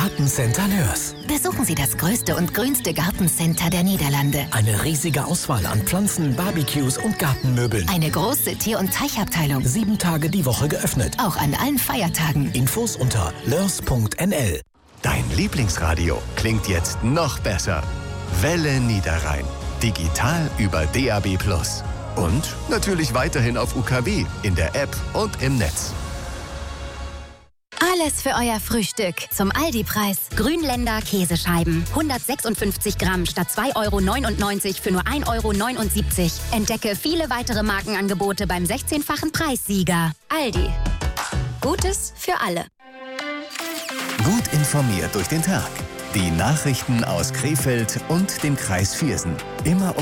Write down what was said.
Gartencenter Neurs. Besuchen Sie das größte und grünste Gartencenter der Niederlande. Eine riesige Auswahl an Pflanzen, Barbecues und Gartenmöbeln. Eine große Tier- und Teichabteilung. 7 Tage die Woche geöffnet. Auch an allen Feiertagen. Infos unter neurs.nl. Dein Lieblingsradio klingt jetzt noch besser. Welle Niederrhein. Digital über DAB+. Und natürlich weiterhin auf UKW, in der App und im Netz. Alles für euer Frühstück. Zum Aldi-Preis. Grünländer Käsescheiben. 156 Gramm statt 2,99 € für nur 1,79 €. Entdecke viele weitere Markenangebote beim 16-fachen Preissieger. Aldi. Gutes für alle. Gut informiert durch den Tag. Die Nachrichten aus Krefeld und dem Kreis Viersen. Immer